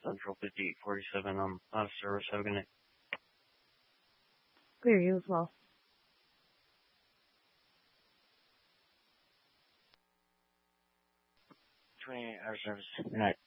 Central 5847. I'm out of service. Have a good night. Clear you as well. 28-hour service. Good night.